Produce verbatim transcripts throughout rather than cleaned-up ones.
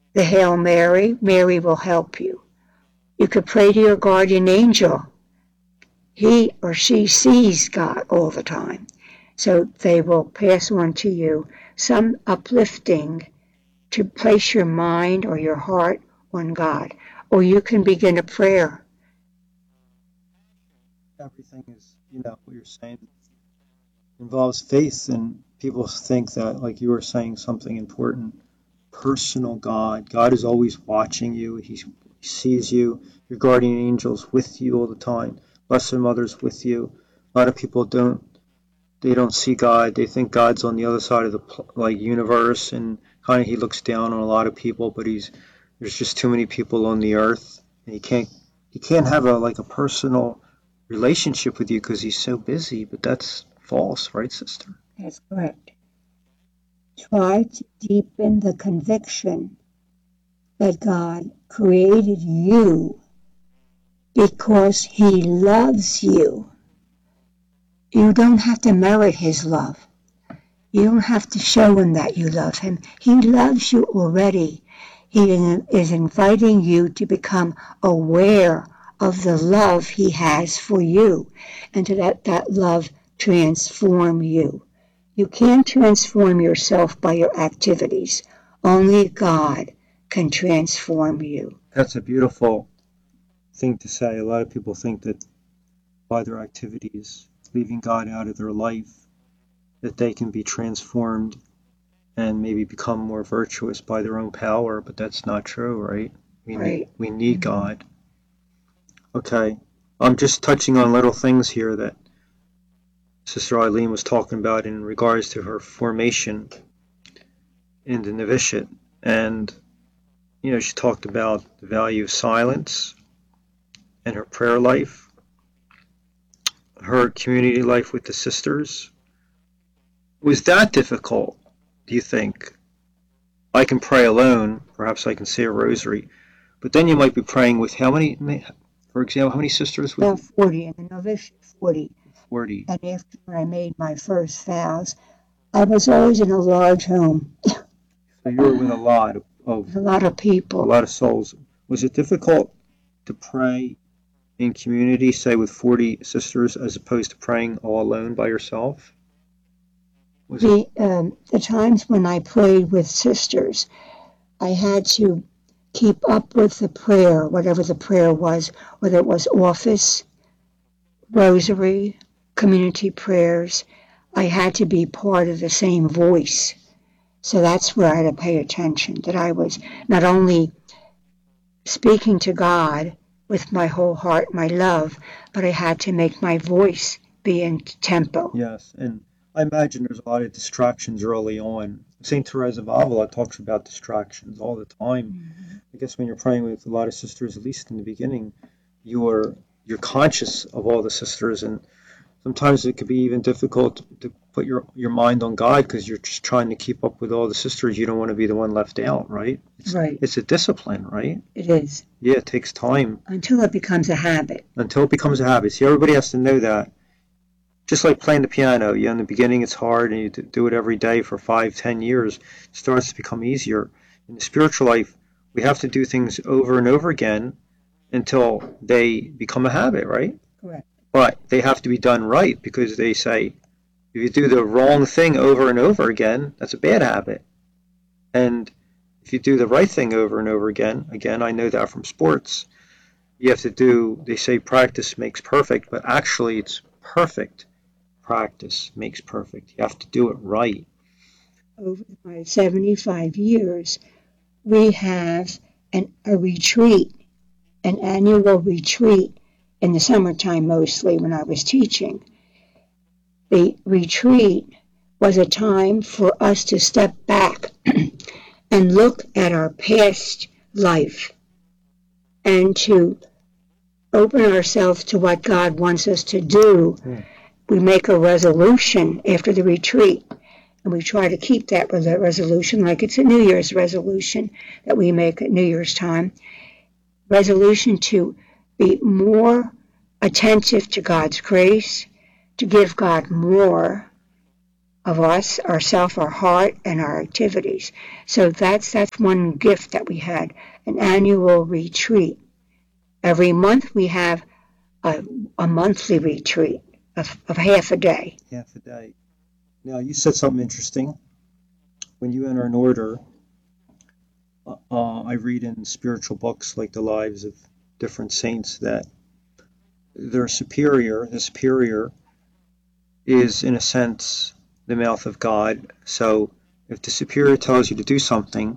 the Hail Mary, Mary will help you. You could pray to your guardian angel. He or she sees God all the time. So they will pass on to you some uplifting to place your mind or your heart on God. Or you can begin a prayer. Everything is, you know, what you're saying involves faith, and people think that, like you were saying, something important, personal God. God is always watching you. He sees you. Your guardian angel's with you all the time. Blessed Mother's with you. A lot of people don't, they don't see God. They think God's on the other side of the like universe, and kind of he looks down on a lot of people, but he's there's just too many people on the earth, and he can't he can't have a like a personal relationship with you because he's so busy. But that's false, right, sister? That's correct. Try to deepen the conviction that God created you because he loves you. You don't have to merit his love. You don't have to show him that you love him. He loves you already. He is inviting you to become aware of the love he has for you and to let that love transform you. You can't transform yourself by your activities. Only God can transform you. That's a beautiful thing to say. A lot of people think that by their activities, leaving God out of their life, that they can be transformed and maybe become more virtuous by their own power, but that's not true, right? We Right. need, we need God. Okay, I'm just touching on little things here that Sister Eileen was talking about in regards to her formation in the novitiate. And, you know, she talked about the value of silence and her prayer life, her community life with the sisters. Was that difficult, do you think? I can pray alone, perhaps I can say a rosary, but then you might be praying with how many, for example, how many sisters? With About forty, in the novitiate, forty. forty. And after I made my first vows, I was always in a large home. So you were with a lot of, of a lot of people. A lot of souls. Was it difficult to pray in community, say with forty sisters, as opposed to praying all alone by yourself? Was the, um, the times when I prayed with sisters, I had to keep up with the prayer, whatever the prayer was, whether it was office, rosary, community prayers. I had to be part of the same voice. So that's where I had to pay attention, that I was not only speaking to God with my whole heart, my love, but I had to make my voice be in tempo. Yes, and I imagine there's a lot of distractions early on. Saint Teresa of Avila talks about distractions all the time. Mm-hmm. I guess when you're praying with a lot of sisters, at least in the beginning, you're you're conscious of all the sisters, and sometimes it could be even difficult to put your, your mind on God because you're just trying to keep up with all the sisters. You don't want to be the one left out, right? It's, right. It's a discipline, right? It is. Yeah, it takes time. Until it becomes a habit. Until it becomes a habit. See, everybody has to know that. Just like playing the piano, you know, in the beginning it's hard and you do it every day for five, ten years. It starts to become easier. In the spiritual life, we have to do things over and over again until they become a habit, right? Correct. But they have to be done right, because they say if you do the wrong thing over and over again, that's a bad habit. And if you do the right thing over and over again, again, I know that from sports, you have to do, they say practice makes perfect, but actually it's perfect practice makes perfect. You have to do it right. Over my seventy-five years, we have an, a retreat, an annual retreat in the summertime mostly when I was teaching. The retreat was a time for us to step back and look at our past life and to open ourselves to what God wants us to do. Mm. We make a resolution after the retreat, and we try to keep that resolution like it's a New Year's resolution that we make at New Year's time. Resolution to be more attentive to God's grace, to give God more, of us, ourself, our heart, and our activities. So that's that's one gift that we had, an annual retreat. Every month we have a, a monthly retreat of, of half a day. Half a day. Now, you said something interesting. When you enter an order, uh, I read in spiritual books like the lives of different saints that their superior, the superior, is in a sense the mouth of God. So if the superior tells you to do something,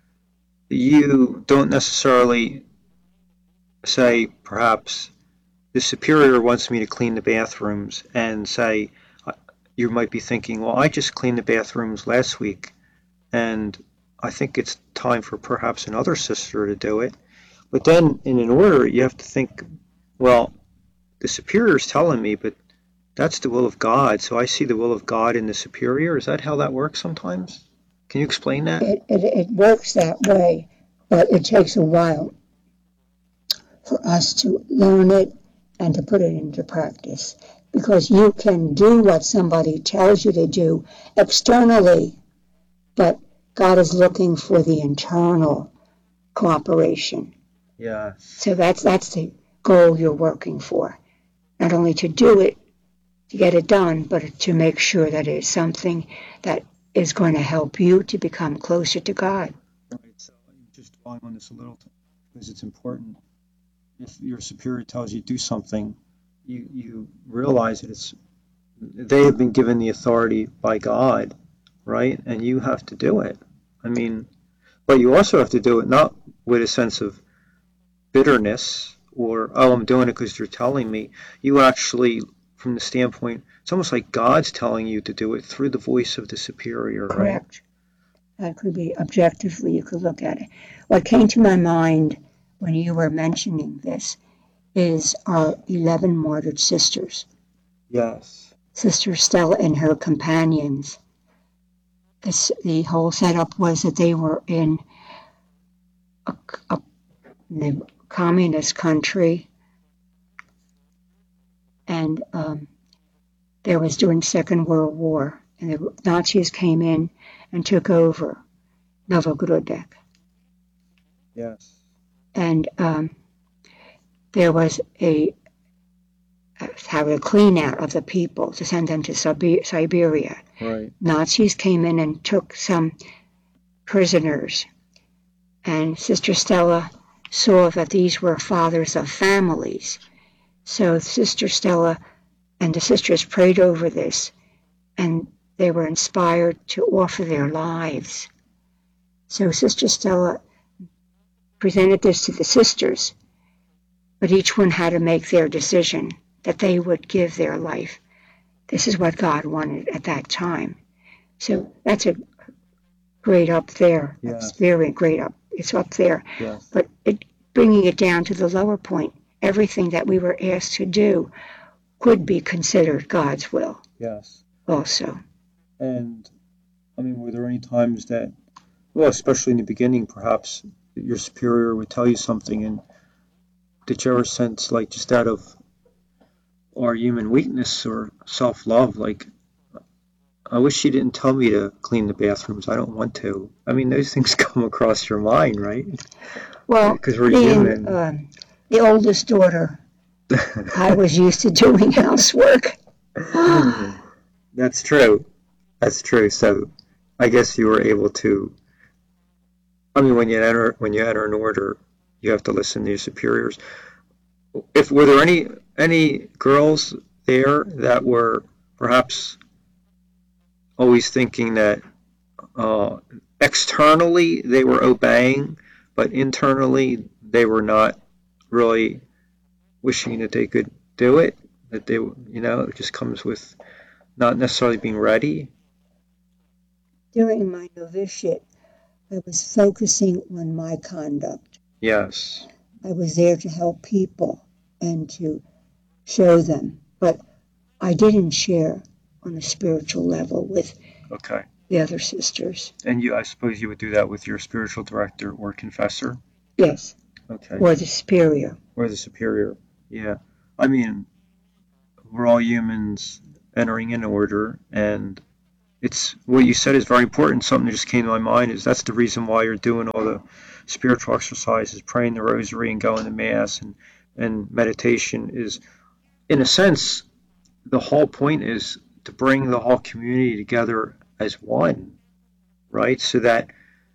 you don't necessarily say, perhaps, the superior wants me to clean the bathrooms, and say, you might be thinking, well, I just cleaned the bathrooms last week, and I think it's time for perhaps another sister to do it. But then in an order, you have to think, well, the superior is telling me, but that's the will of God, so I see the will of God in the superior. Is that how that works sometimes? Can you explain that? It, it, it works that way, but it takes a while for us to learn it and to put it into practice. Because you can do what somebody tells you to do externally, but God is looking for the internal cooperation. Yeah. So that's that's the goal you're working for. Not only to do it, to get it done, but to make sure that it is something that is going to help you to become closer to God. Right. So just dwelling on this a little because it's important. If your superior tells you to do something, you, you realize that it's they have been given the authority by God, right? And you have to do it. I mean, but you also have to do it not with a sense of bitterness or, oh, I'm doing it because you're telling me. You actually, from the standpoint, it's almost like God's telling you to do it through the voice of the superior, right? Correct. That could be objectively, you could look at it. What came to my mind when you were mentioning this is our eleven martyred sisters. Yes. Sister Stella and her companions. This, the whole setup was that they were in a, a the communist country, and um, there was during Second World War, and the Nazis came in and took over Novogrudek. Yes. And um, there was a have a clean out of the people to send them to Siberia. Right. Nazis came in and took some prisoners, and Sister Stella saw that these were fathers of families. So Sister Stella and the sisters prayed over this, and they were inspired to offer their lives. So Sister Stella presented this to the sisters, but each one had to make their decision that they would give their life. This is what God wanted at that time. So that's a great up there. Yes. That's very great up. It's up there. Yes. But it, bringing it down to the lower point, everything that we were asked to do could be considered God's will. Yes. Also. And, I mean, were there any times that, well, especially in the beginning, perhaps, your superior would tell you something, and did you ever sense, like, just out of our human weakness or self-love, like, I wish she didn't tell me to clean the bathrooms. I don't want to. I mean, those things come across your mind, right? Well, because we're being human. Um, the oldest daughter, I was used to doing housework. That's true. That's true. So, I guess you were able to. I mean, when you enter when you enter an order, you have to listen to your superiors. If were there any any girls there that were perhaps always thinking that uh, externally they were obeying, but internally they were not really wishing that they could do it, that they, you know, it just comes with not necessarily being ready? During my novitiate, I was focusing on my conduct. Yes. I was there to help people and to show them, but I didn't share on a spiritual level with Okay. the other sisters. And you, I suppose you would do that with your spiritual director or confessor? Yes. Okay. Or the superior. Or the superior, yeah. I mean, we're all humans entering an order, and it's what you said is very important. Something that just came to my mind is that's the reason why you're doing all the spiritual exercises, praying the rosary and going to mass and, and meditation is, in a sense, the whole point is to bring the whole community together as one, right? So that,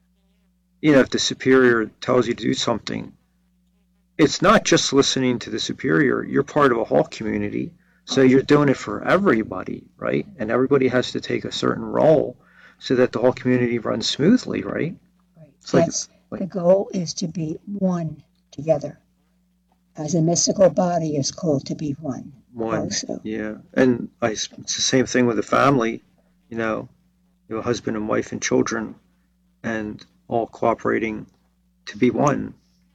you know, if the superior tells you to do something, it's not just listening to the superior. You're part of a whole community. So you're doing it for everybody, right? And everybody has to take a certain role so that the whole community runs smoothly, right? Right. It's like, That's like the goal is to be one together. As a mystical body is called to be one. one, Also. yeah. And I, it's the same thing with a family, you know, your husband and wife and children, and all cooperating to be one.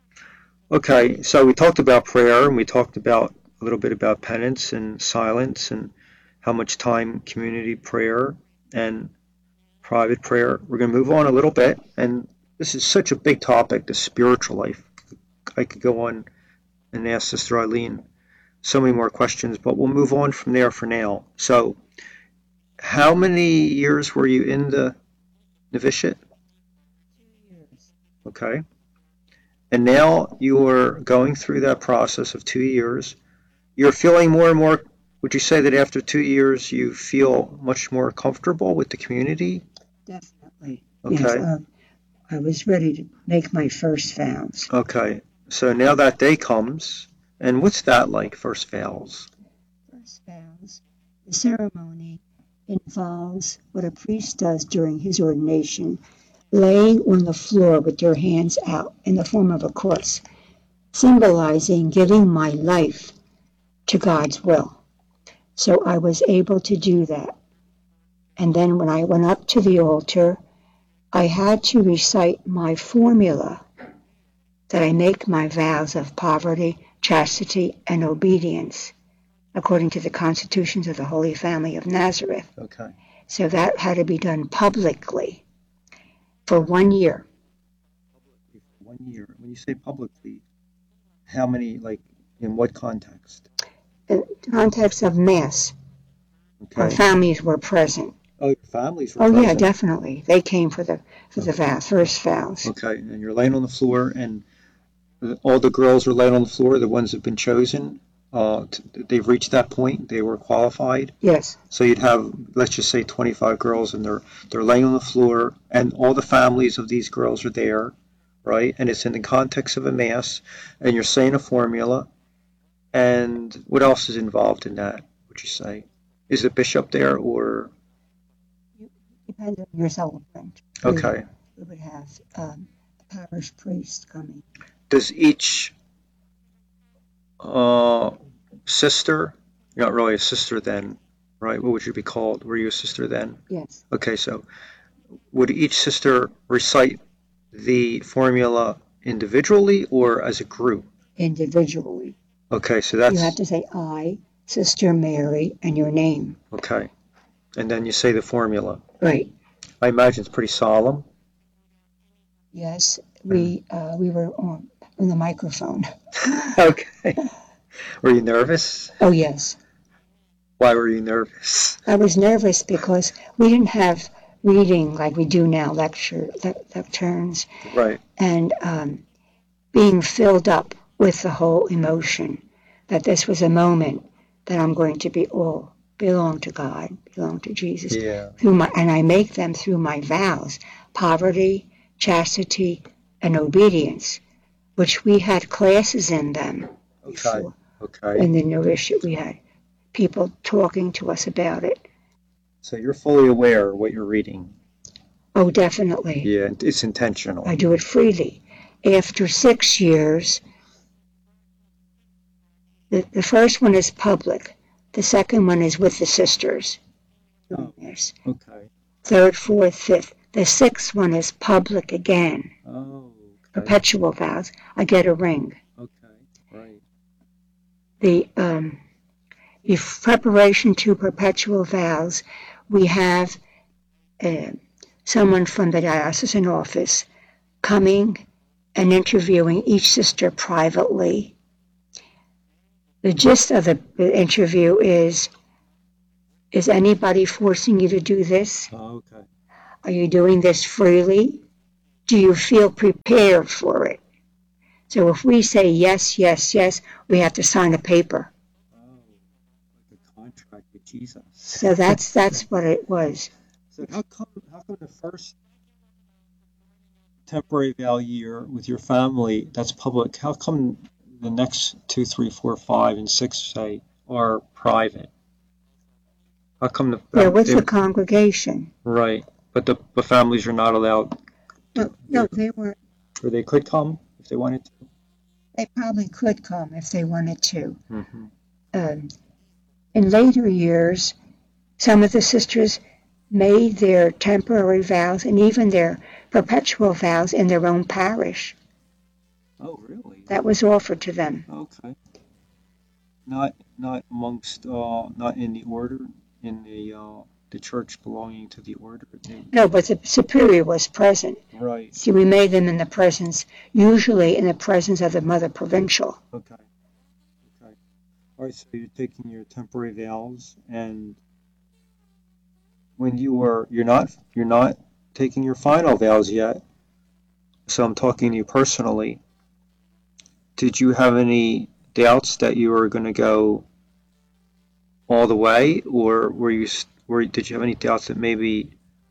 Okay, so we talked about prayer, and we talked about a little bit about penance and silence and how much time community prayer and private prayer. We're going to move on a little bit, and this is such a big topic, the spiritual life. I could go on and ask Sister Eileen so many more questions, but we'll move on from there for now. So, how many years were you in the novitiate? Two years. Okay. And now you're going through that process of two years. You're feeling more and more, would you say that after two years you feel much more comfortable with the community? Definitely. Okay. Yes, um, I was ready to make my first vows. Okay. So now that day comes, and what's that like, first vows? First vows, the ceremony involves what a priest does during his ordination, laying on the floor with their hands out in the form of a cross, symbolizing giving my life to God's will. So I was able to do that. And then when I went up to the altar, I had to recite my formula that I make my vows of poverty, chastity, and obedience according to the constitutions of the Holy Family of Nazareth. Okay. So that had to be done publicly for one year. One year. When you say publicly, how many, like, in what context? In the context of Mass, our Okay. families were present. Oh, your families were Oh yeah, present. definitely. They came for the for the Okay. vows, first vows. Okay, and you're laying on the floor, and all the girls are laying on the floor, the ones that have been chosen. Uh, t- they've reached that point. They were qualified. Yes, So you'd have, let's just say, twenty-five girls, and they're they're laying on the floor, and all the families of these girls are there, right? And it's in the context of a mass, and you're saying a formula. And what else is involved in that? Would you say? Is the bishop there, or depends on your celebrant. okay? We would have um, a parish priest coming. Does each uh, sister, you're not really a sister then, right? What would you be called? Were you a sister then? Yes, Okay, so would each sister recite the formula individually or as a group? individually. Okay, so You that's have to say I, Sister Mary, and your name. okay. And then you say the formula. Right. I imagine it's pretty solemn. Yes, we uh, we were on, on the microphone. Okay. Were you nervous? Oh yes, Why were you nervous? I was nervous because we didn't have reading like we do now, lecture le- lecterns, Right. and um, being filled up with the whole emotion that this was a moment that I'm going to be all belong to God, belong to Jesus. Yeah. Through my, and I make them through my vows, poverty, chastity, and obedience, which we had classes in them Okay. before. Okay. In the novitiate, we had people talking to us about it. So you're fully aware of what you're reading. Oh, definitely. Yeah, it's intentional. I do it freely. After six years, the, the first one is public. The second one is with the sisters. Oh. Yes. Okay. Third, fourth, fifth. The sixth one is public again. Oh. Okay. Perpetual vows. I get a ring. Okay. Right. The um, in preparation to perpetual vows, we have uh, someone from the diocesan office coming and interviewing each sister privately. The gist of the interview is Is anybody forcing you to do this? Oh, okay. Are you doing this freely? Do you feel prepared for it? So if we say yes, yes, yes, we have to sign a paper. Oh, like a contract with Jesus. So that's that's what it was. So how come how come the first temporary vow year with your family that's public? How come the next two, three, four, five, and six say are private? How come the They're with they, the congregation. right? But the, the families are not allowed, No, no, they weren't. or they could come if they wanted to. They probably could come if they wanted to. Mm-hmm. Um, in later years, some of the sisters made their temporary vows and even their perpetual vows in their own parish. Oh, really? That was offered to them. Okay. Not not amongst uh not in the order in the uh the church belonging to the order. They, No, but the superior was present. right. See, we made them in the presence, usually in the presence of the Mother Provincial. Okay. Okay. All right. So you're taking your temporary vows, and when you were you're not you're not taking your final vows yet. So I'm talking to you personally. Did you have any doubts that you were going to go all the way, or were you were did you have any doubts that maybe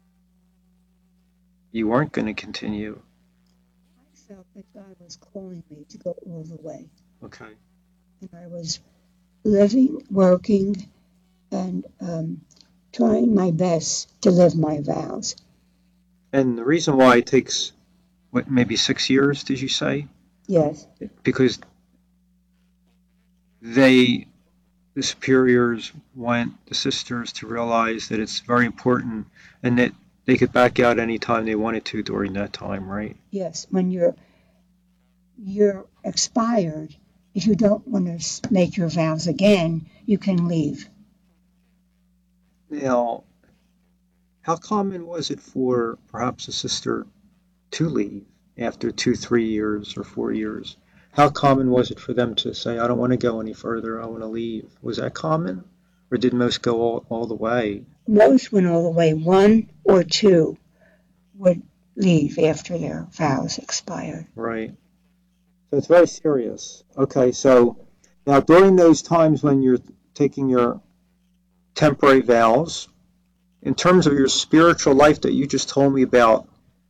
you weren't going to continue? I felt that God was calling me to go all the way. Okay. And I was living, working, and um, trying my best to live my vows. And the reason why it takes, what, maybe six years, did you say? Yes. Because they, the superiors, want the sisters to realize that it's very important and that they could back out anytime they wanted to during that time, right? Yes. When you're you're expired, if you don't want to make your vows again, you can leave. Now, how common was it for perhaps a sister to leave after two, three years or four years? How common was it for them to say, I don't want to go any further, I want to leave? Was that common? Or did most go all, all the way? Most went all the way. One or two would leave after their vows expired. Right. So it's very serious. Okay, so now during those times when you're taking your temporary vows, in terms of your spiritual life that you just told me about,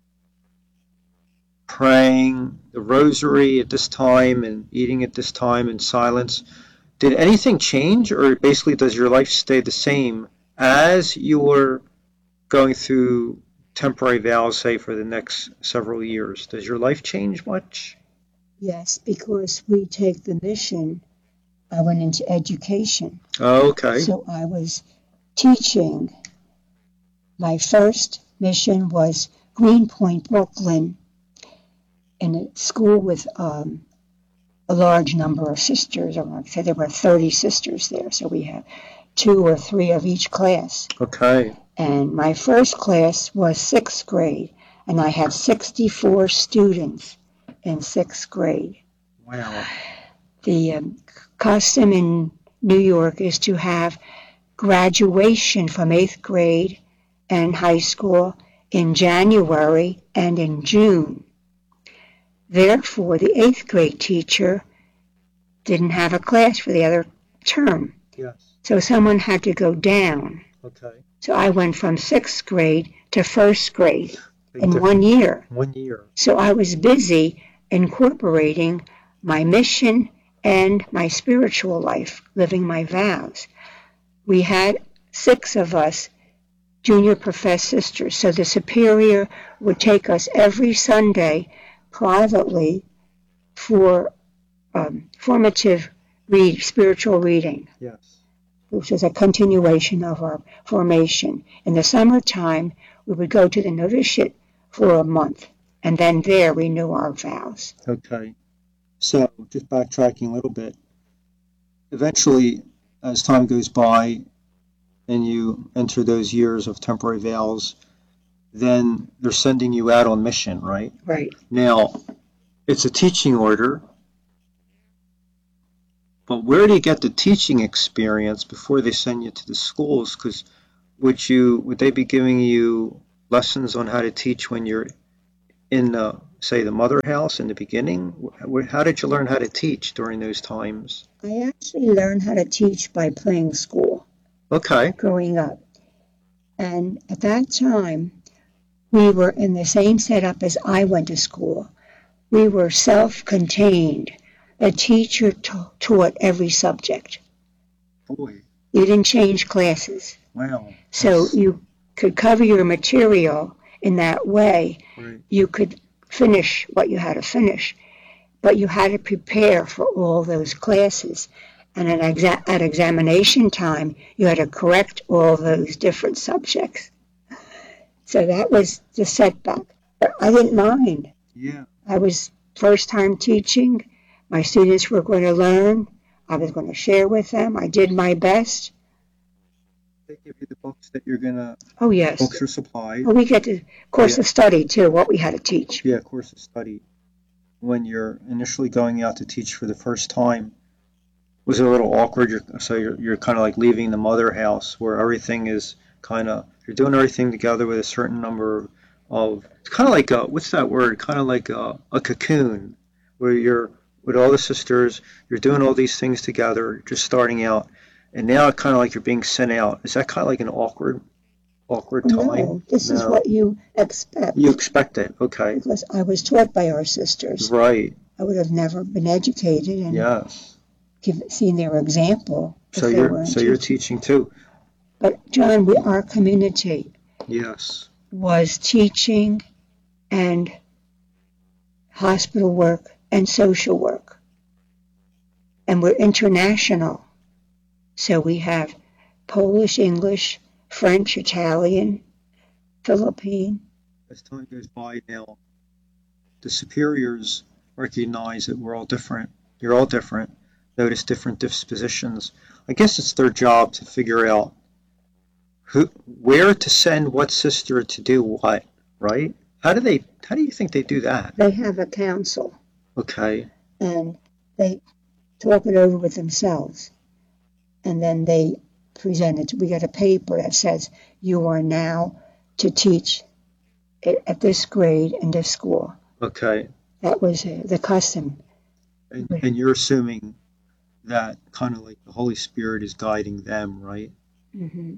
praying the rosary at this time and eating at this time in silence, did anything change, or basically does your life stay the same as you were going through temporary vows, say, for the next several years? Does your life change much? Yes, because we take the mission. I went into education. Oh, okay. So I was teaching. My first mission was Greenpoint, Brooklyn, in a school with um, a large number of sisters. I want to say there were thirty sisters there, so we had two or three of each class. Okay. And my first class was sixth grade, and I had sixty-four students in sixth grade. Wow. The um, custom in New York is to have graduation from eighth grade and high school in January and in June. Therefore, the eighth grade teacher didn't have a class for the other term. Yes. So someone had to go down. Okay. So I went from sixth grade to first grade Big in difference. one year. One year. So I was busy incorporating my mission and my spiritual life, living my vows. We had six of us junior professed sisters, so the superior would take us every Sunday privately for um, formative read, spiritual reading. Yes. Which was a continuation of our formation. In the summertime, we would go to the novitiate for a month, and then there renew our vows. Okay. So, just backtracking a little bit, eventually, as time goes by and you enter those years of temporary vows, then they're sending you out on mission, right? Right. Now, it's a teaching order. But where do you get the teaching experience before they send you to the schools? Because would you would they be giving you lessons on how to teach when you're in the, say, the mother house in the beginning? Wh- How did you learn how to teach during those times? I actually learned how to teach by playing school Okay. growing up. And at that time, we were in the same setup as I went to school. We were self-contained. A teacher ta- taught every subject. Boy, You didn't change classes. wow. So That's you could cover your material in that way. right. You could finish what you had to finish, but you had to prepare for all those classes. And at, exa- at examination time, you had to correct all those different subjects. So that was the setback. But I didn't mind. Yeah. I was first time teaching. My students were going to learn. I was going to share with them. I did my best. They give you the books that you're gonna, Oh, yes. books are supplied. Oh, we get the course Yeah. of study, too, what we had to teach. Yeah, course of study. When you're initially going out to teach for the first time, was it a little awkward? You're, so you're, you're kind of like leaving the mother house where everything is kind of, you're doing everything together with a certain number of, it's kind of like a, what's that word? Kind of like a, a cocoon where you're with all the sisters, you're doing all these things together, just starting out. And now it's kind of like you're being sent out. Is that kind of like an awkward, awkward time? No, this is No. what you expect. You expect it, okay. Because I was taught by our sisters. Right, I would have never been educated and yes. give, seen their example if So they you're, weren't so you're teaching. teaching too? But John, we, our community Yes. was teaching and hospital work and social work. And we're international. So we have Polish, English, French, Italian, Philippine. As time goes by now, the superiors recognize that we're all different. You're all different. Notice different dispositions. I guess it's their job to figure out who, where to send what sister to do what, right? How do they, how do you think they do that? They have a council Okay, and they talk it over with themselves. And then they present it. We get a paper that says you are now to teach at this grade in this school. okay. That was uh, the custom. And, and you're assuming that kind of like the Holy Spirit is guiding them, right? Mm-hmm.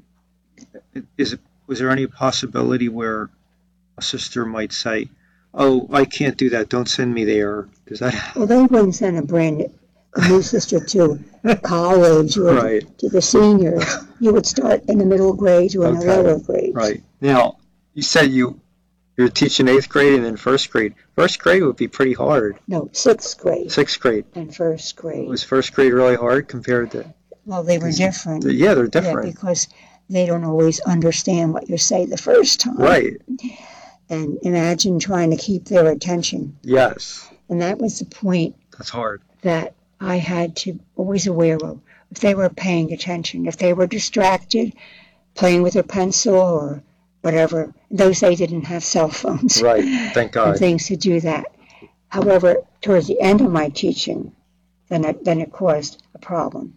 Is it, was there any possibility where a sister might say, "Oh, I can't do that. Don't send me there"? Does that? Well, they wouldn't send a brand a new sister to college or Right. to the seniors. You would start in the middle grades or in Okay. the lower grades. Right. Now, you said you you're teaching eighth grade and then first grade. First grade would be pretty hard. No, sixth grade Sixth grade. and first grade. Was first grade really hard compared to? Well, they were different. Yeah, they're Yeah, different. because they don't always understand what you say the first time. Right. And imagine trying to keep their attention. Yes. And that was the point That's hard. that I had to always aware of. If they were paying attention, if they were distracted, playing with their pencil or whatever. In those days, they didn't have cell phones. Right. Thank And God. things to do that. However, towards the end of my teaching, then it, then it caused a problem.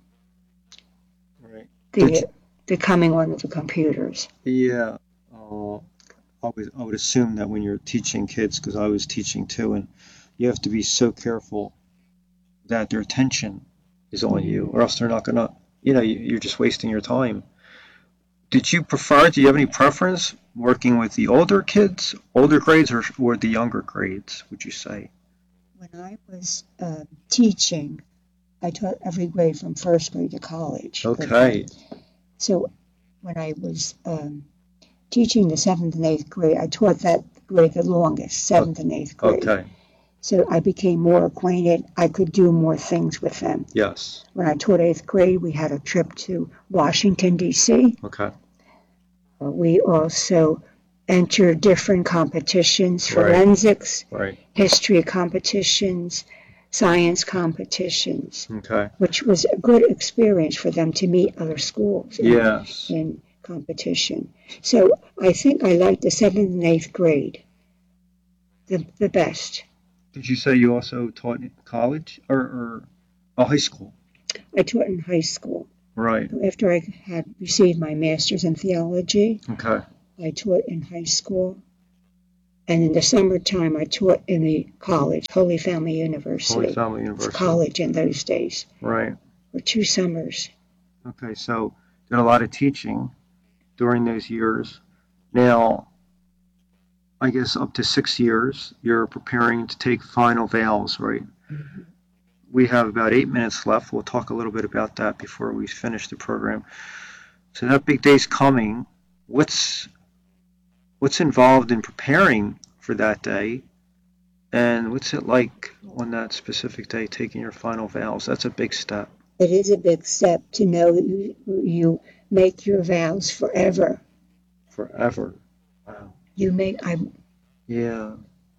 Right. Did you- The, the coming on of the computers. Yeah. Uh, I would I would assume that when you're teaching kids, because I was teaching too, and you have to be so careful that their attention is on you, or else they're not gonna. You know, you, you're just wasting your time. Did you prefer? Do you have any preference working with the older kids, older grades, or or the younger grades? Would you say? When I was uh, teaching, I taught every grade from first grade to college. Okay. So when I was um, teaching the seventh and eighth grade, I taught that grade the longest, seventh and eighth grade. Okay. So I became more acquainted. I could do more things with them. Yes. When I taught eighth grade, we had a trip to Washington, D C Okay. Uh, we also entered different competitions, Right. forensics, Right. history competitions, science competitions, Okay. which was a good experience for them to meet other schools in, Yes. in competition. So I think I liked the seventh and eighth grade the, the best. Did you say you also taught in college or, or oh, high school? I taught in high school. Right. After I had received my master's in theology, Okay. I taught in high school. And in the summertime, I taught in the college, Holy Family University. Holy Family University. It's college in those days. Right. For two summers. Okay, so did a lot of teaching during those years. Now, I guess up to six years, you're preparing to take final vows, right? Mm-hmm. We have about eight minutes left. We'll talk a little bit about that before we finish the program. So that big day's coming. What's what's involved in preparing for that day? And what's it like on that specific day, taking your final vows? That's a big step. It is a big step to know that you, you make your vows forever. Forever. Wow. You make, I Yeah.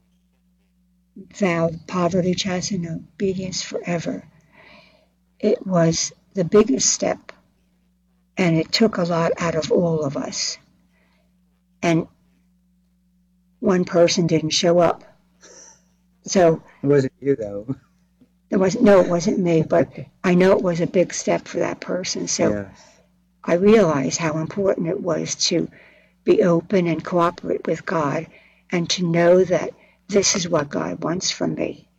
vowed poverty, chastity, and obedience forever. It was the biggest step, and it took a lot out of all of us. And one person didn't show up. So It wasn't you, though. there wasn't, no, it wasn't me, but I know it was a big step for that person. So Yes. I realized how important it was to be open and cooperate with God and to know that this is what God wants from me.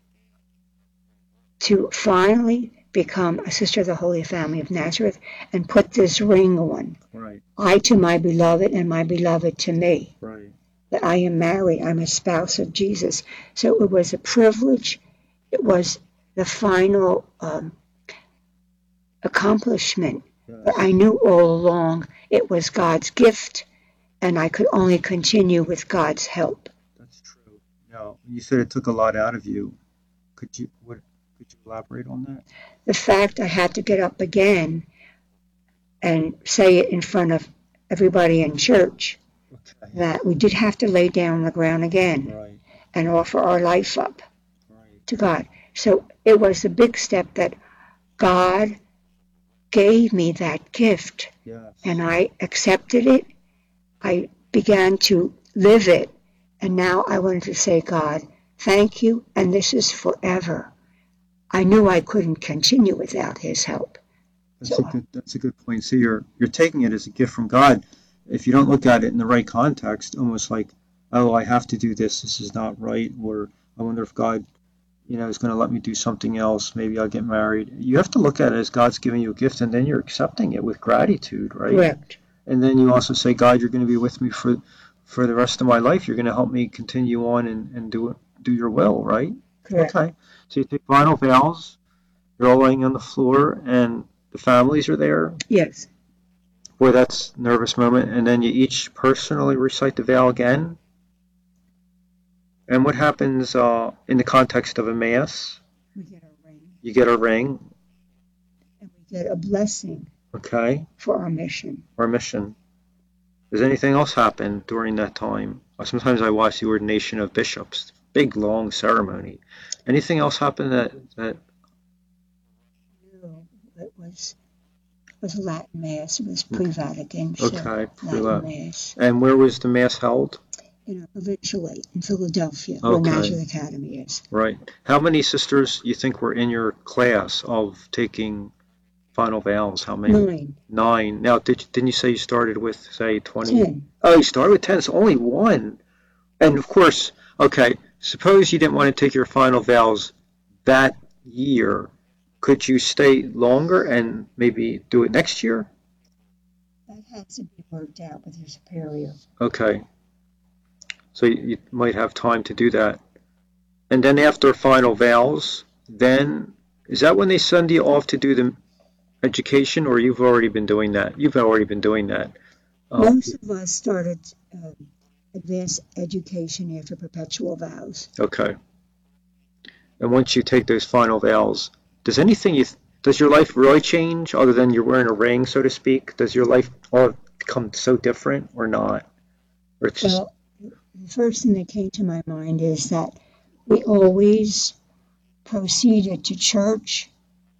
To finally become a sister of the Holy Family of Nazareth and put this ring on. Right. I to my beloved and my beloved to me. Right. That I am married, I'm a spouse of Jesus. So it was a privilege. It was the final um, accomplishment. Yes. But I knew all along it was God's gift, and I could only continue with God's help. That's true. Now, you said it took a lot out of you. Could you what? Could you elaborate on that? The fact I had to get up again and say it in front of everybody in church, Okay. that we did have to lay down on the ground again Right. and offer our life up Right. to God. So it was a big step that God gave me that gift, Yes. and I accepted it. I began to live it, and now I wanted to say, God, thank you, and this is forever. I knew I couldn't continue without his help. That's So- a good. That's a good point. So you're you're taking it as a gift from God. If you don't look at it in the right context, almost like, oh, I have to do this. This is not right, or I wonder if God, you know, is going to let me do something else. Maybe I'll get married. You have to look at it as God's giving you a gift, and then you're accepting it with gratitude, right? Correct. And then you also say, God, you're going to be with me for for the rest of my life. You're going to help me continue on and, and do it, do your will, right? Correct. Okay. So you take final vows. You're all laying on the floor, and the families are there. Yes. Boy, that's a nervous moment. And then you each personally recite the vow again. And what happens uh, in the context of a mass? We get a ring, You get a ring, and we get a blessing okay, for our mission. or a mission. Does anything else happen during that time? Sometimes I watch the ordination of bishops. Big, long ceremony. Anything else happen that, that No, it was it was a Latin Mass. It was pre-Vatican. So okay, Latin Latin. Mass And where was the mass held? in a provincialate in Philadelphia, Okay. where Nazareth Academy is. Right. How many sisters you think were in your class of taking final vows? How many? Nine, Nine. Now, did didn't you say you started with, say, twenty? ten. Oh, you started with ten. It's only one. And of course, okay, suppose you didn't want to take your final vows that year. Could you stay longer and maybe do it next year? That had to be worked out with your superior. Okay. So you, you might have time to do that. And then after final vows, then is that when they send you off to do the education, or you've already been doing that? You've already been doing that. Um, Most of us started um, advanced education after perpetual vows. okay. And once you take those final vows, does anything you does your life really change other than you're wearing a ring, so to speak? Does your life all become so different or not? Or it's just, Well, the first thing that came to my mind is that we always proceeded to church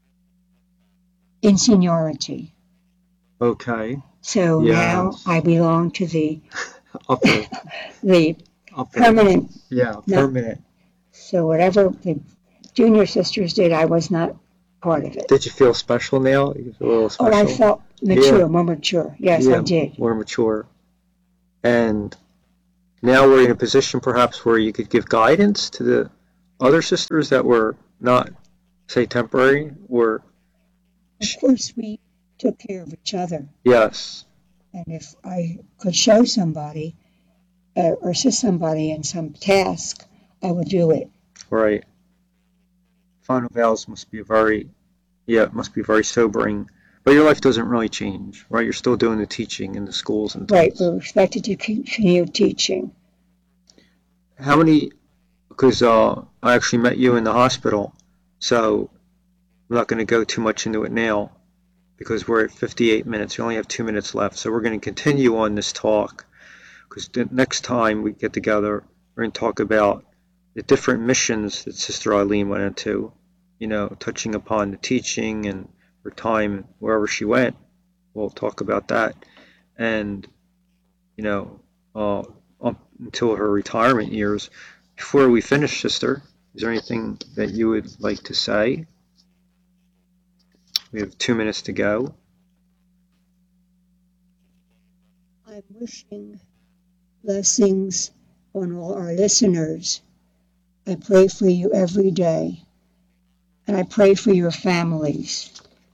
in seniority. okay. So Yes. now I belong to the Upper, the upper. permanent. Yeah, No. permanent. So whatever the junior sisters did, I was not part of it. Did you feel special now? You feel a little Oh, I special? felt mature, Yeah. more mature. Yes, Yeah, I did. more mature. And now we're in a position perhaps where you could give guidance to the other sisters that were not, say, temporary, or Of course, we took care of each other. yes, And if I could show somebody uh, or assist somebody in some task, I would do it. right. Final vows must be very, yeah, it must be very sobering. But your life doesn't really change, right? You're still doing the teaching in the schools and Right, things. we're expected to continue teaching. How many? Because uh, I actually met you in the hospital, so I'm not going to go too much into it now because we're at fifty-eight minutes. We only have two minutes left, so we're going to continue on this talk because the next time we get together, we're going to talk about the different missions that Sister Eileen went into, you know, touching upon the teaching and her time wherever she went. We'll talk about that. And, you know, uh, up until her retirement years. Before we finish, Sister, is there anything that you would like to say? We have two minutes to go. I'm wishing blessings on all our listeners. I pray for you every day, and I pray for your families.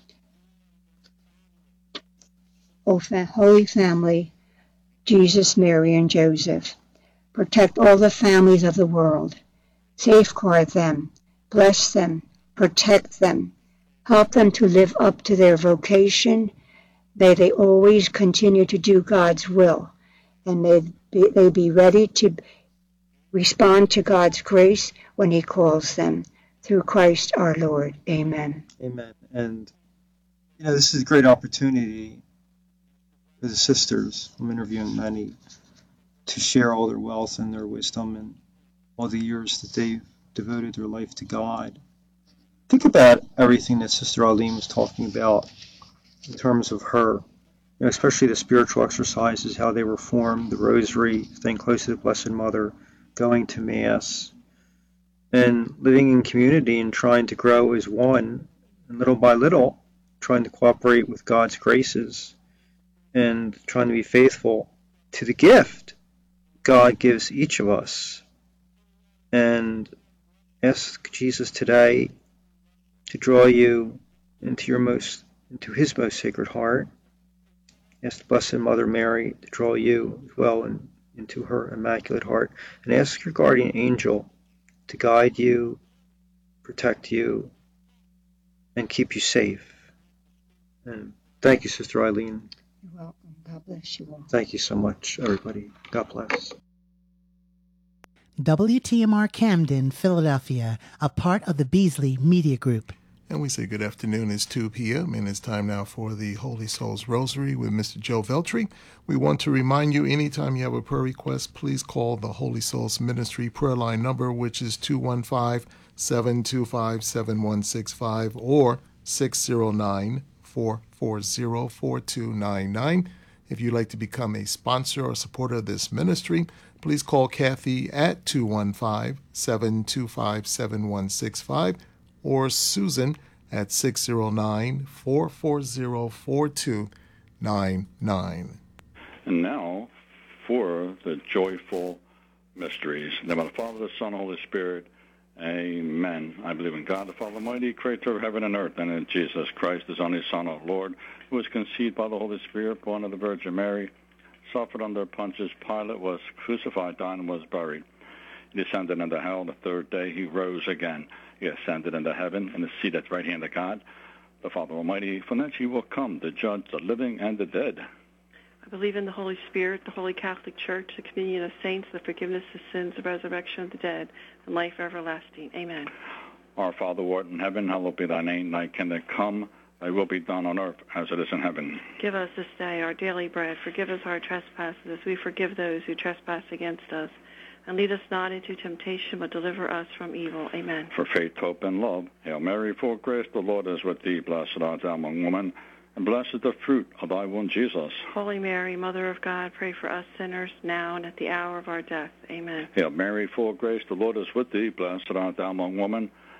O fa- Holy Family, Jesus, Mary, and Joseph, protect all the families of the world. Safeguard them, bless them, protect them, help them to live up to their vocation. May they always continue to do God's will, and may they be ready to respond to God's grace when He calls them. Through Christ our Lord. Amen. Amen. And, you know, this is a great opportunity for the sisters. I'm interviewing many to share all their wealth and their wisdom and all the years that they've devoted their life to God. Think about everything that Sister Eileen was talking about in terms of her, you know, especially the spiritual exercises, how they were formed, the rosary, staying close to the Blessed Mother, going to Mass, and living in community and trying to grow as one, and little by little, trying to cooperate with God's graces and trying to be faithful to the gift God gives each of us. And ask Jesus today to draw you into your most into his most sacred heart. Ask the Blessed Mother Mary to draw you as well in, into her immaculate heart. And ask your guardian angel to guide you, protect you, and keep you safe. And thank you, Sister Eileen. You're welcome. God bless you all. Thank you so much, everybody. God bless. W T M R Camden, Philadelphia, a part of the Beasley Media Group. And we say good afternoon. It's two p.m. and it's time now for the Holy Souls Rosary with Mister Joe Veltri. We want to remind you, anytime you have a prayer request, please call the Holy Souls Ministry prayer line number, which is two one five, seven two five, seven one six five or six zero nine, four four zero, four two nine nine. If you'd like to become a sponsor or supporter of this ministry, please call Kathy at two one five, seven two five, seven one six five or Susan at six zero nine, four four zero, four two nine nine. And now for the joyful mysteries. In the name of the Father, the Son, and the Holy Spirit. Amen. I believe in God, the Father Almighty, creator of heaven and earth, and in Jesus Christ, his only Son, our Lord, who was conceived by the Holy Spirit, born of the Virgin Mary, suffered under Pontius Pilate, was crucified, died, and was buried. He descended into hell. The third day he rose again. He ascended into heaven and is seated at the right hand of God, the Father Almighty. From thence he will come to judge the living and the dead. I believe in the Holy Spirit, the Holy Catholic Church, the communion of saints, the forgiveness of sins, the resurrection of the dead, and life everlasting. Amen. Our Father, who art in heaven, hallowed be thy name. Thy kingdom come, thy will be done on earth as it is in heaven. Give us this day our daily bread. Forgive us our trespasses as we forgive those who trespass against us. And lead us not into temptation, but deliver us from evil. Amen. For faith, hope, and love. Hail Mary, full of grace, the Lord is with thee. Blessed art thou among women, and blessed is the fruit of thy womb, Jesus. Holy Mary, Mother of God, pray for us sinners, now and at the hour of our death. Amen. Hail Mary, full of grace, the Lord is with thee. Blessed art thou among women,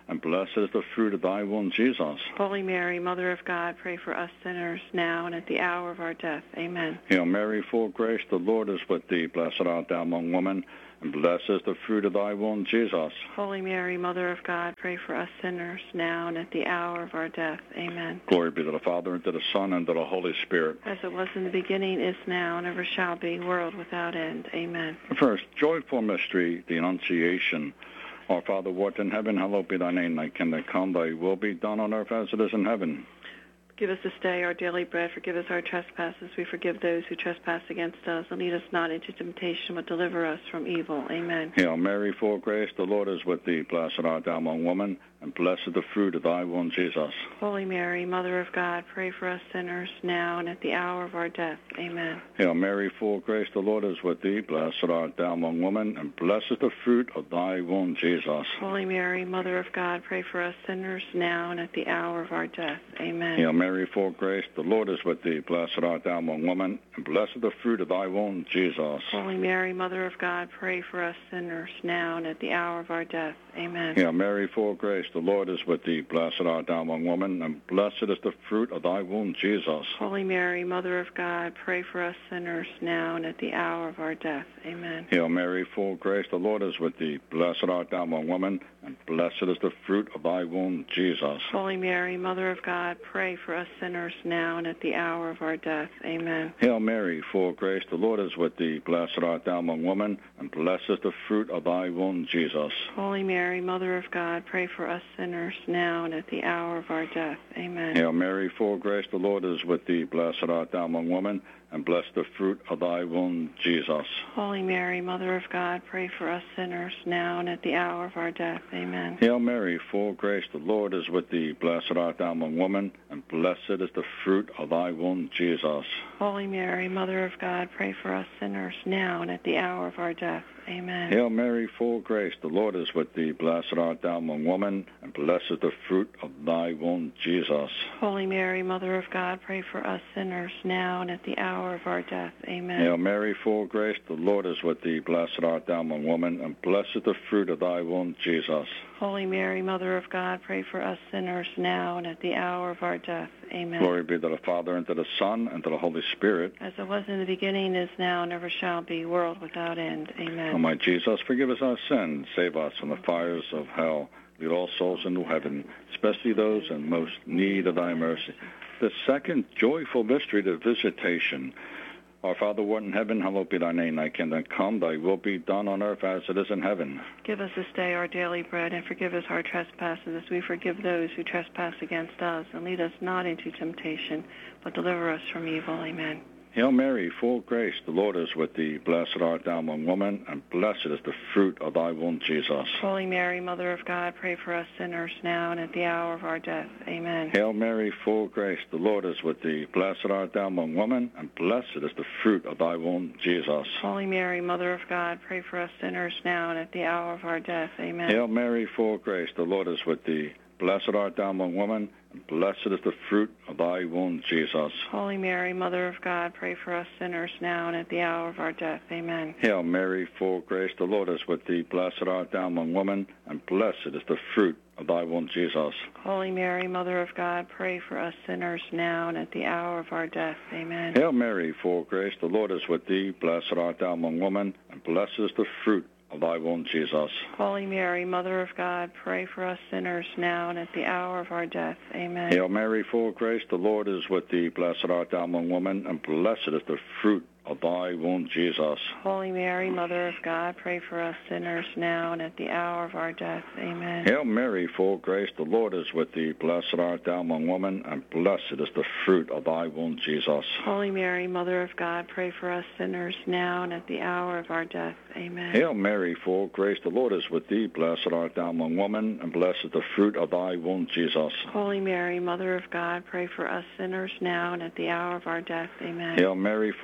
and blessed is the fruit of thy womb, Jesus. Holy Mary, Mother of God, pray for us sinners, now and at the hour of our death. Amen. Hail Mary, full of grace, the Lord is with thee. Blessed art thou among women, and blessed is the fruit of thy womb, Jesus. Holy Mary, Mother of God, pray for us sinners, now and at the hour of our death. Amen. Glory be to the Father, and to the Son, and to the Holy Spirit. As it was in the beginning, is now, and ever shall be, world without end. Amen. First, joyful mystery, the Annunciation. Our Father, who art in heaven, hallowed be thy name. Thy kingdom come, thy will be done on earth as it is in heaven. Give us this day our daily bread. Forgive us our trespasses. We forgive those who trespass against us. And lead us not into temptation, but deliver us from evil. Amen. Hail Mary, full of grace, the Lord is with thee. Blessed art thou among women, and blessed is the fruit of thy womb, Jesus. Holy Mary, Mother of God, pray for us sinners, now and at the hour of our death. Amen. Hail Mary, full of grace, the Lord is with thee. Blessed art thou among women, and blessed is the fruit of thy womb, Jesus. Holy Mary, Mother of God, pray for us sinners, now and at the hour of our death. Amen. Hail Mary, full of grace, the Lord is with thee. Blessed art thou among women, and blessed is the fruit of thy womb, Jesus. Holy Mary, Mother of God, pray for us sinners, now and at the hour of our death. Amen. Hail Mary, full of grace, the Lord is with thee. Blessed art thou among women, and blessed is the fruit of thy womb, Jesus. Holy Mary, Mother of God, pray for us sinners, now and at the hour of our death. Amen. Hail Mary, full of grace, the Lord is with thee. Blessed art thou among women, and blessed is the fruit of thy womb, Jesus. Holy Mary, Mother of God, pray for us sinners, now and at the hour of our death. Amen. Hail Mary, full of grace, the Lord is with thee. Blessed art thou among women, and blessed is the fruit of thy womb, Jesus. Holy Mary, Mother of God, pray for us sinners, now and at the hour of our death. Amen. Hail Mary, full of grace, the Lord is with thee. Blessed art thou among women, and blessed the fruit of thy womb, Jesus. Holy Mary, Mother of God, pray for us sinners, now and at the hour of our death. Amen. Hail Mary, full of grace, the Lord is with thee. Blessed art thou among women, and blessed is the fruit of thy womb, Jesus. Holy Mary, Mother of God, pray for us sinners, now and at the hour of our death. Amen. Hail Mary, full of grace, the Lord is with thee. Blessed art thou among women, and blessed is the fruit of thy womb, Jesus. Holy Mary, Mother of God, pray for us sinners, now and at the hour of our death. Amen. Hail Mary, full of grace, the Lord is with thee. Blessed art thou among women, and blessed is the fruit of thy womb, Jesus. Holy Mary, Mother of God, pray for us sinners, now and at the hour of our death. Amen. Glory be to the Father, and to the Son, and to the Holy Spirit. As it was in the beginning, is now, and ever shall be, world without end. Amen. O my Jesus, forgive us our sins, save us from the fires of hell, lead all souls into heaven, especially those in most need of thy mercy. The second joyful mystery, the visitation. Our Father, who art in heaven, hallowed be thy name. Thy kingdom come, thy will be done on earth as it is in heaven. Give us this day our daily bread, and forgive us our trespasses, as we forgive those who trespass against us. And lead us not into temptation, but deliver us from evil. Amen. Hail Mary, full of grace, the Lord is with thee. Blessed art thou among women, and blessed is the fruit of thy womb, Jesus. Holy Mary, Mother of God, pray for us sinners, now and at the hour of our death. Amen. Hail Mary, full of grace, the Lord is with thee. Blessed art thou among women, and blessed is the fruit of thy womb, Jesus. Holy Mary, Mother of God, pray for us sinners, now and at the hour of our death. Amen. Hail Mary, full of grace, the Lord is with thee. Blessed art thou among women, and blessed is the fruit of thy womb, Jesus. Holy Mary, Mother of God, pray for us sinners, now and at the hour of our death. Amen. Hail Mary, full of grace, the Lord is with thee. Blessed art thou among women, and blessed is the fruit of thy womb, Jesus. Holy Mary, Mother of God, pray for us sinners, now and at the hour of our death. Amen. Hail Mary, full of grace, the Lord is with thee. Blessed art thou among women, and blessed is the fruit of thy womb, Jesus. Holy Mary, Mother of God, pray for us sinners, now and at the hour of our death. Amen. Hail Mary, full of grace, the Lord is with thee. Blessed art thou among women, and blessed is the fruit of thy womb, Jesus. Holy Mary, Mother of God, pray for us sinners, now and at the hour of our death. Amen. Hail Mary, full of grace, the Lord is with thee. Blessed art thou among women, and blessed is the fruit of thy womb, Jesus. Holy Mary, Mother of God, pray for us sinners, now and at the hour of our death. Amen. Hail Mary, full of grace, the Lord is with thee. Blessed art thou among women, and blessed is the fruit of thy womb, Jesus. Holy Mary, Mother of God, pray for us sinners, now and at the hour of our death. Amen. Hail Mary, full of grace,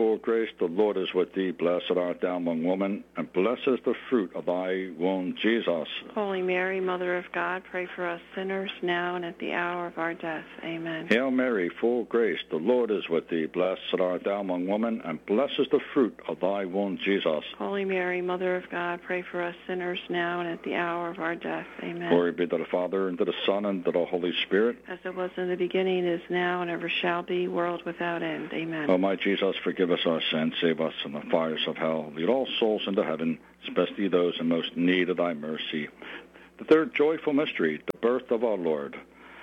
the Lord is with thee. Blessed art thou among women, and blessed is the fruit of thy womb, Jesus. Holy Mary, Mother of God, pray for us sinners now and at the hour of our death. Amen. Hail Mary, full of grace, the Lord is with thee. Blessed art thou among women, and blessed is the fruit of thy womb, Jesus. Holy Mary, Mother of God, pray for us sinners now and at the hour of our death. Amen. Glory be to the Father, and to the Son, and to the Holy Spirit. As it was in the beginning, is now, and ever shall be, world without end. Amen. O my Jesus, forgive us our sins, save us from the fires of hell. Lead all souls into heaven, especially those in most need of thy mercy. The third joyful mystery, the birth of our Lord.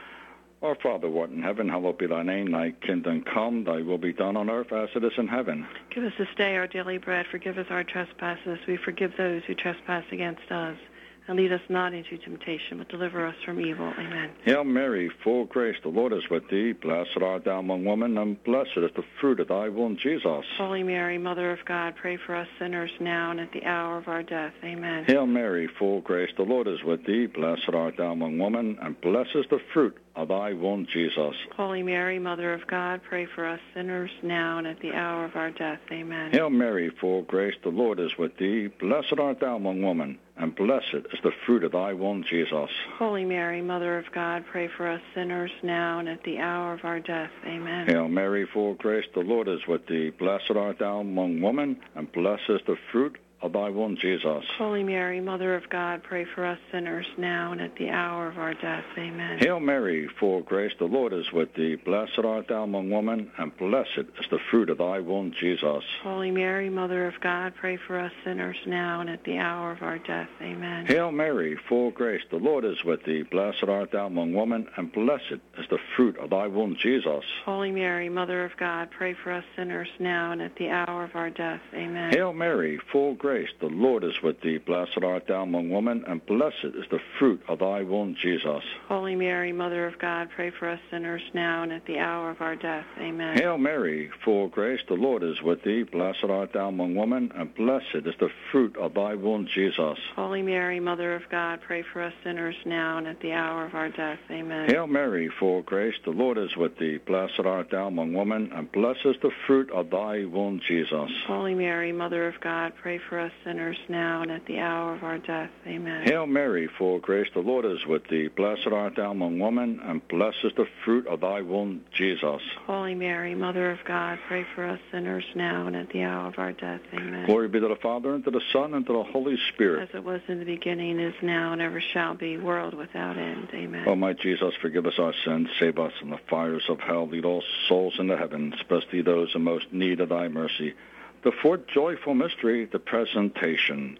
Our Father, who art in heaven, hallowed be thy name. Thy kingdom come, thy will be done on earth as it is in heaven. Give us this day our daily bread. Forgive us our trespasses. We forgive those who trespass against us. And lead us not into temptation, but deliver us from evil. Amen. Hail Mary, full of grace, the Lord is with thee. Blessed art thou among women, and blessed is the fruit of thy womb, Jesus. Holy Mary, Mother of God, pray for us sinners now and at the hour of our death. Amen. Hail Mary, full of grace, the Lord is with thee. Blessed art thou among women, and blessed is the fruit of thy womb, Jesus. Holy Mary, Mother of God, pray for us sinners now and at the hour of our death. Amen. Hail Mary, full of grace, the Lord is with thee. Blessed art thou among women, and blessed is the fruit of thy womb, Jesus. Holy Mary, Mother of God, pray for us sinners now and at the hour of our death. Amen. Hail Mary, full of grace, the Lord is with thee. Blessed art thou among women, and blessed is the fruit of thy womb, Jesus. Holy Mary, Mother of God, pray for us sinners now and at the hour of our death. Amen. Hail Mary, full of grace, the Lord is with thee. Blessed art thou among women, and blessed is the fruit of thy womb, Jesus. Holy Mary, Mother of God, pray for us sinners now and at the hour of our death. Amen. Hail Mary, full of grace, the Lord is with thee. Blessed art thou among women, and blessed is the fruit of thy womb, Jesus. Holy Mary, Mother of God, pray for us sinners now and at the hour of our death. Amen. Hail Mary, full of grace, the Lord is with thee. Blessed art thou among women, and blessed is the fruit of thy womb, Jesus. Holy Mary, Mother of God, pray for us sinners now and at the hour of our death. Amen. Hail Mary, full of grace, the Lord is with thee. Blessed art thou among women, and blessed is the fruit of thy womb, Jesus. Holy Mary, Mother of God, pray for us sinners now and at the hour of our death. Amen. Hail Mary, full of grace, the Lord is with thee. Blessed art thou among women, and blessed is the fruit of thy womb, Jesus. Holy Mary, Mother of God, pray for us sinners now and at the hour of our death. Amen. Hail Mary, full of grace, the Lord is with thee. Blessed art thou among women, and blessed is the fruit of thy womb, Jesus. Holy Mary, Mother of God, pray for us sinners now and at the hour of our death. Amen. Glory be to the Father, and to the Son, and to the Holy Spirit. As it was in the beginning, is now, and ever shall be, world without end. Amen. O my Jesus, forgive us our sins, save us from the fires of hell, lead all souls into heaven, especially those in most need of thy mercy. The fourth joyful mystery, the presentation.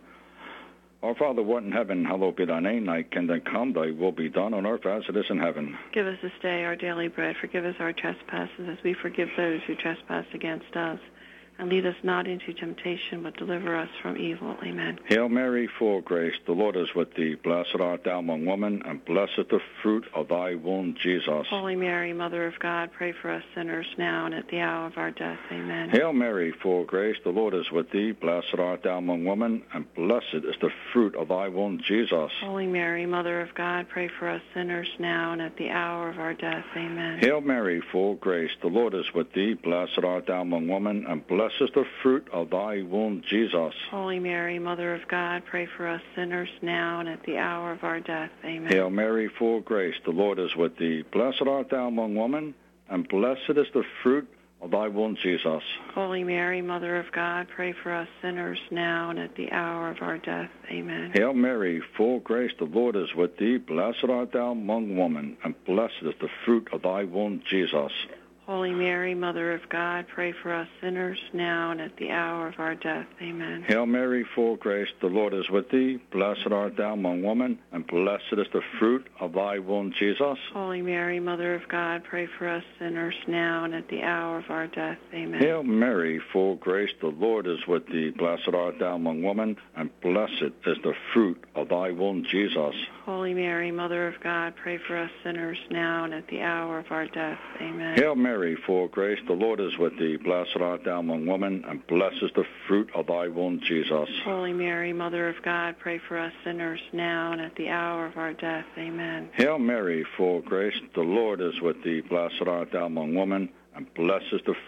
Our Father, who art in heaven, hallowed be thy name. Thy kingdom come, thy will be done on earth as it is in heaven. Give us this day our daily bread. Forgive us our trespasses as we forgive those who trespass against us. And lead us not into temptation, but deliver us from evil. Amen. Hail Mary, full of grace, the Lord is with thee. Blessed art thou among women, and blessed is the fruit of thy womb, Jesus. Holy Mary, Mother of God, pray for us sinners now and at the hour of our death. Amen. Hail Mary, full of grace, the Lord is with thee. Blessed art thou among women, and blessed is the fruit of thy womb, Jesus. Holy Mary, Mother of God, pray for us sinners now and at the hour of our death. Amen. Hail Mary, full of grace, the Lord is with thee. Blessed art thou among women, and blessed is the fruit of thy womb, Jesus. Holy Mary, Mother of God, pray for us sinners now and at the hour of our death. Amen. Hail Mary, full of grace, the Lord is with thee. Blessed art thou among women, and blessed is the fruit of thy womb, Jesus. Holy Mary, Mother of God, pray for us sinners now and at the hour of our death. Amen. Hail Mary, full of grace, the Lord is with thee. Blessed art thou among women, and blessed is the fruit of thy womb, Jesus. Holy Mary, Mother of God, pray for us sinners now and at the hour of our death. Amen. Hail Mary, full of grace, the Lord is with thee. Blessed art thou among women, and blessed is the fruit of thy womb, Jesus. Holy Mary, Mother of God, pray for us sinners now and at the hour of our death. Amen. Hail Mary, full of grace, the Lord is with thee. Blessed art thou among women, and blessed is the fruit of thy womb, Jesus. Holy Mary, Mother of God, pray for us sinners now and at the hour of our death. Amen. Hail Mary, full of grace, the Lord is with thee. Blessed art thou among women, and blessed is the fruit of thy womb, Jesus. Holy Mary, Mother of God, pray for us sinners now and at the hour of our death. Amen. Hail Mary, full of grace, the Lord is with thee. Blessed art thou among women, and blessed is the fruit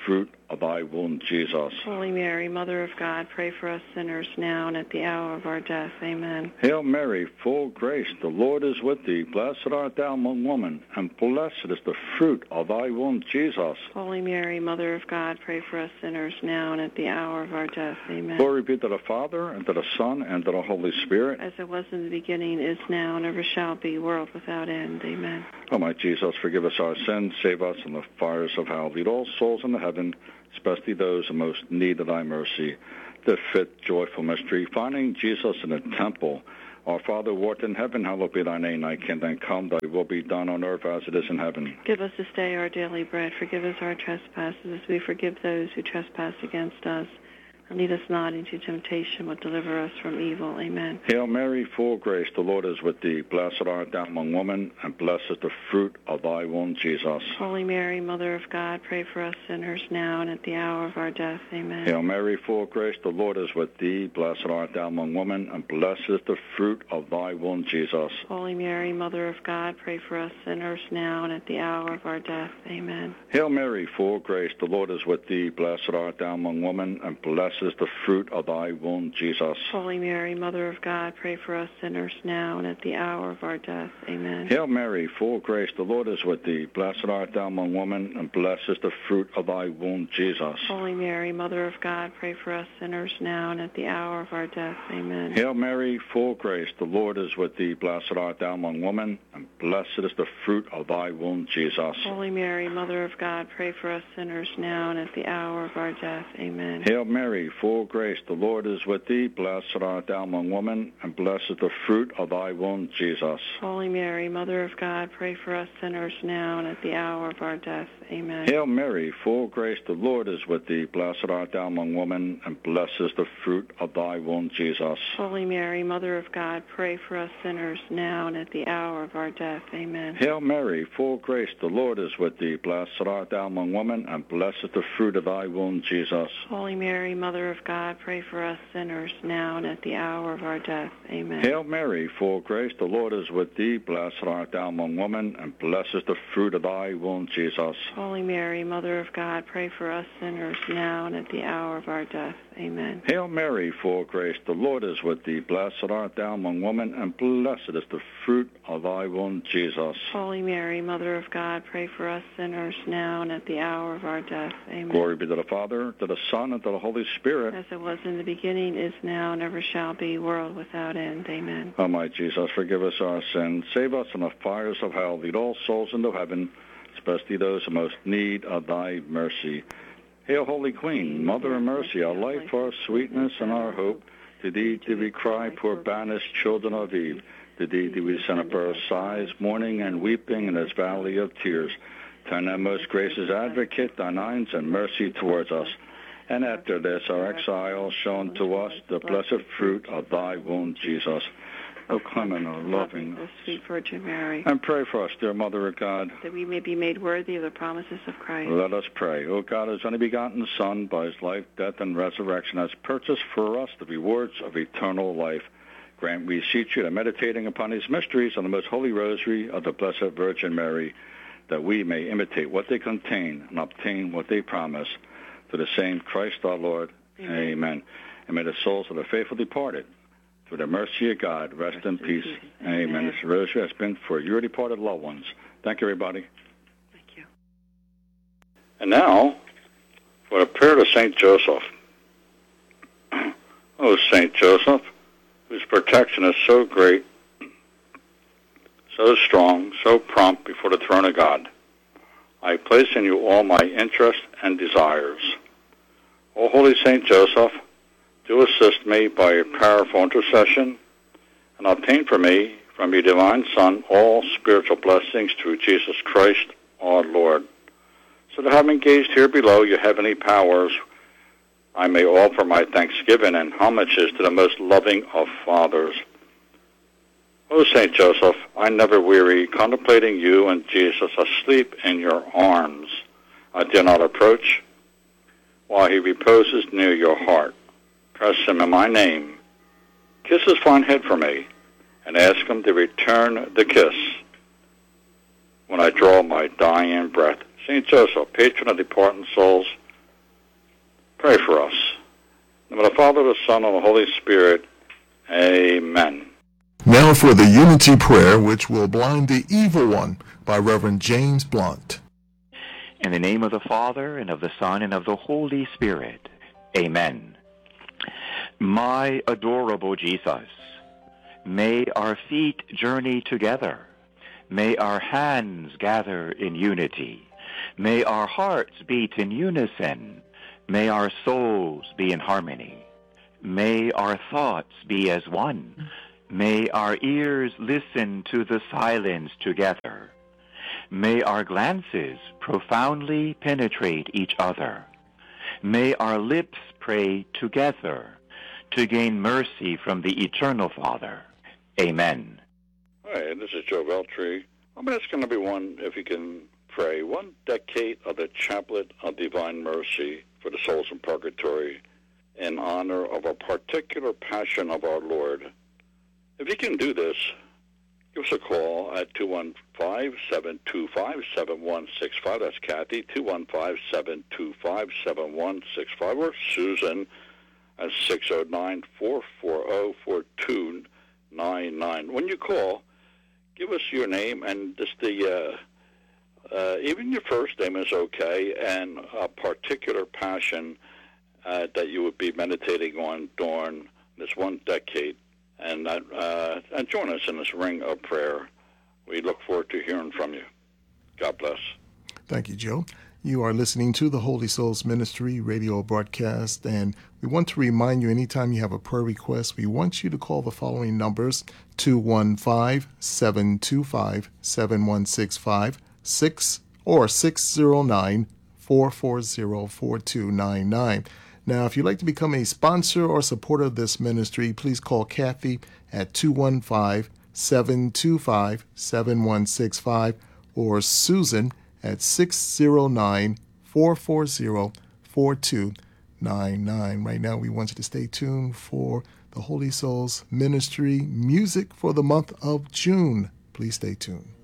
of thy womb, Jesus. Holy Mary, Mother of God, pray for us sinners now and at the hour of our death. Amen. Hail Mary, full of grace, the Lord is with thee. Blessed art thou among women, and blessed is the fruit of thy womb, Jesus. Holy Mary, Mother of God, pray for us sinners now and at the hour of our death. Amen. Glory be to the Father, and to the Son, and to the Holy Spirit. As it was in the beginning, is now, and ever shall be, world without end. Amen. O my Jesus, forgive us our sins, save us from the fires of hell. Lead all souls into heaven, especially those in most need of thy mercy. The fifth joyful mystery, finding Jesus in the temple. Our Father, who art in heaven, hallowed be thy name. Thy kingdom come, thy will be done on earth as it is in heaven. Give us this day our daily bread. Forgive us our trespasses, as we forgive those who trespass against us. And lead us not into temptation, but deliver us from evil. Amen. Hail Mary, full of grace, the Lord is with thee. Blessed art thou among women, and blessed is the fruit of thy womb, Jesus. Holy Mary, Mother of God, pray for us sinners now and at the hour of our death. Amen. Hail Mary, full of grace, the Lord is with thee. Blessed art thou among women, and blessed is the fruit of thy womb, Jesus. Holy Mary, Mother of God, pray for us sinners now and at the hour of our death. Amen. Hail Mary, full of grace, the Lord is with thee. Blessed art thou among women, and blessed is the fruit of thy womb, Jesus. Holy Mary, Mother of God, pray for us sinners now and at the hour of our death. Amen. Hail Mary, full of grace, the Lord is with thee. Blessed art thou among women, and blessed is the fruit of thy womb, Jesus. Holy Mary, Mother of God, pray for us sinners now and at the hour of our death. Amen. Hail Mary, full of grace, the Lord is with thee. Blessed art thou among women, and blessed is the fruit of thy womb, Jesus. Holy Mary, Mother of God, pray for us sinners now and at the hour of our death. Amen. Hail Mary, full of grace, the Lord is with thee. Blessed art thou among women, and blessed is the fruit of thy womb, Jesus. Holy Mary, Mother of God, pray for us sinners now and at the hour of our death. Amen. Hail Mary, full of grace, the Lord is with thee. Blessed art thou among women, and blessed is the fruit of thy womb, Jesus. Holy Mary, Mother of God, pray for us sinners now and at the hour of our death. Amen. Hail Mary, full of grace, the Lord is with thee. Blessed art thou among women, and blessed is the fruit of thy womb, Jesus. Holy Mary, Mother of God, pray for us sinners now and at the hour of our death. Amen. Hail Mary, full of grace, the Lord is with thee. Blessed art thou among women, and blessed is the fruit of thy womb, Jesus. Holy Mary, Mother of God, pray for us sinners now and at the hour of our death. Amen. Hail Mary, full of grace, the Lord is with thee. Blessed art thou among women, and blessed is the fruit of thy womb, Jesus. Holy Mary, Mother of God, pray for us sinners now and at the hour of our death. Amen. Glory be to the Father, to the Son, and to the Holy Spirit. As it was in the beginning, is now, and ever shall be, world without end. Amen. O my Jesus, forgive us our sins, save us from the fires of hell, lead all souls into heaven, especially those in most need of thy mercy. Hail, Holy Queen, Mother of Mercy, our life, our sweetness, and our hope. To thee do we cry, poor banished children of Eve. To thee do we send up our sighs, mourning and weeping in this valley of tears. Turn thou, most gracious Advocate, thine eyes and mercy towards us. And after this our exile, shown to us the blessed fruit of thy womb, Jesus. O clement, O loving, O sweet Virgin Mary, and pray for us, dear Mother of God, that we may be made worthy of the promises of Christ. Let us pray. O God, his only begotten Son, by his life, death, and resurrection, has purchased for us the rewards of eternal life. Grant, we beseech you, that meditating upon these mysteries on the most holy rosary of the Blessed Virgin Mary, that we may imitate what they contain and obtain what they promise. To the same Christ our Lord. Amen. Amen. And may the souls of the faithful departed, through the mercy of God, rest, rest in peace. peace. Amen. Amen. This rosary has been for your departed loved ones. Thank you, everybody. Thank you. And now, for a prayer to Saint Joseph. Oh, Saint Joseph, whose protection is so great, so strong, so prompt before the throne of God, I place in you all my interests and desires. O Holy Saint Joseph, do assist me by your powerful intercession, and obtain for me, from your divine Son, all spiritual blessings through Jesus Christ, our Lord, so that having gazed here below your heavenly powers, I may offer my thanksgiving and homages to the most loving of fathers. O Saint Joseph, I never weary contemplating you and Jesus asleep in your arms. I dare not approach while he reposes near your heart. Press him in my name. Kiss his fine head for me, and ask him to return the kiss when I draw my dying breath. Saint Joseph, patron of departing souls, Pray for us. In the name of the Father, the Son, and the Holy Spirit. Amen. Now for the unity prayer, which will blind the evil one, by Reverend James Blunt. In the name of the Father, and of the Son, and of the Holy Spirit. Amen. My adorable Jesus, may our feet journey together. May our hands gather in unity. May our hearts beat in unison. May our souls be in harmony. May our thoughts be as one. May our ears listen to the silence together. May our glances profoundly penetrate each other. May our lips pray together to gain mercy from the Eternal Father. Amen. Hi, this is Joe Veltri. I'm asking everyone if you can pray one decade of the Chaplet of Divine Mercy for the souls in purgatory in honor of a particular passion of our Lord. If you can do this, give us a call at two one five, seven two five, seven one six five. That's Kathy, two one five, seven two five, seven one six five, or Susan at six oh nine, four four oh, four two nine nine. When you call, give us your name and just the, uh, uh, even your first name is okay, and a particular passion uh, that you would be meditating on during this one decade. And, uh, and join us in this ring of prayer. We look forward to hearing from you. God bless. Thank you, Joe. You are listening to the Holy Souls Ministry radio broadcast, and we want to remind you anytime you have a prayer request, we want you to call the following numbers: two one five, seven two five, seven one six five, six or six oh nine, four four oh, four two nine nine. Now, if you'd like to become a sponsor or supporter of this ministry, please call Kathy at two one five, seven two five, seven one six five or Susan at six oh nine, four four oh, four two nine nine. Right now, we want you to stay tuned for the Holy Souls Ministry music for the month of June. Please stay tuned.